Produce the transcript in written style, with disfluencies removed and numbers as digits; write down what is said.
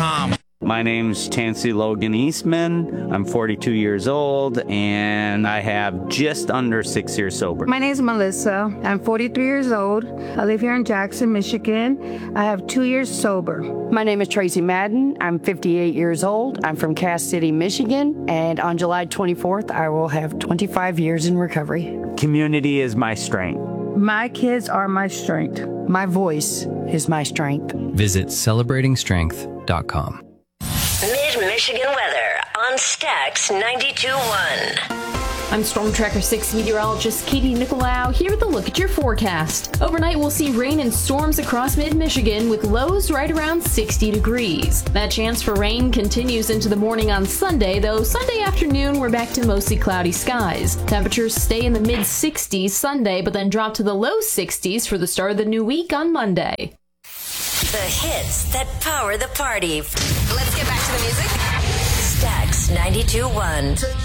StacksNJ.com. My name's Chancey Logan Eastman. I'm 42 years old, and I have just under 6 years sober. My name is Melissa. I'm 43 years old. I live here in Jackson, Michigan. I have 2 years sober. My name is Tracy Madden. I'm 58 years old. I'm from Cass City, Michigan, and on July 24th, I will have 25 years in recovery. Community is my strength. My kids are my strength. My voice is my strength. Visit celebratingstrength.com. Mid-Michigan weather on Stacks 92.1. I'm Storm Tracker 6 meteorologist Katie Nicolau here with a look at your forecast. Overnight, we'll see rain and storms across mid-Michigan with lows right around 60 degrees. That chance for rain continues into the morning on Sunday, though Sunday afternoon we're back to mostly cloudy skies. Temperatures stay in the mid-60s Sunday, but then drop to the low 60s for the start of the new week on Monday. The hits that power the party. Let's get back to the music. Stacks 92.1.